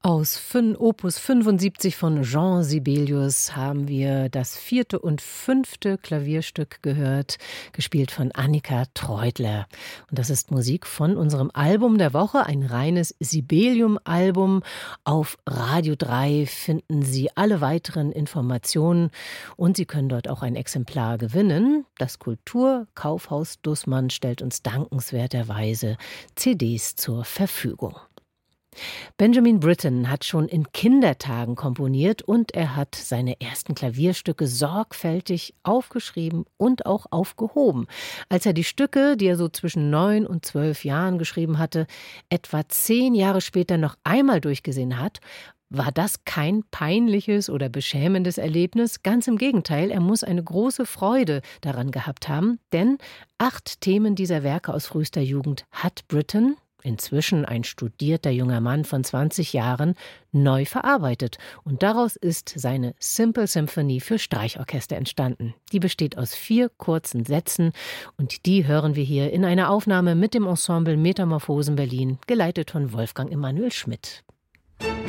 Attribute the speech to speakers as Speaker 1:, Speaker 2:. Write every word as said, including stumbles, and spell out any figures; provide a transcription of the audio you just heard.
Speaker 1: Aus fün- Opus fünfundsiebzig von Jean Sibelius haben wir das vierte und fünfte Klavierstück gehört, gespielt von Annika Treutler. Und das ist Musik von unserem Album der Woche, ein reines Sibelium-Album. Auf Radio drei finden Sie alle weiteren Informationen und Sie können dort auch ein Exemplar gewinnen. Das Kulturkaufhaus Dussmann stellt uns dankenswerterweise C Ds zur Verfügung. Benjamin Britten hat schon in Kindertagen komponiert und er hat seine ersten Klavierstücke sorgfältig aufgeschrieben und auch aufgehoben. Als er die Stücke, die er so zwischen neun und zwölf Jahren geschrieben hatte, etwa zehn Jahre später noch einmal durchgesehen hat, war das kein peinliches oder beschämendes Erlebnis. Ganz im Gegenteil, er muss eine große Freude daran gehabt haben, denn acht Themen dieser Werke aus frühester Jugend hat Britten, inzwischen ein studierter junger Mann von zwanzig Jahren, neu verarbeitet. Und daraus ist seine Simple Symphony für Streichorchester entstanden. Die besteht aus vier kurzen Sätzen und die hören wir hier in einer Aufnahme mit dem Ensemble Metamorphosen Berlin, geleitet von Wolfgang Emanuel Schmidt.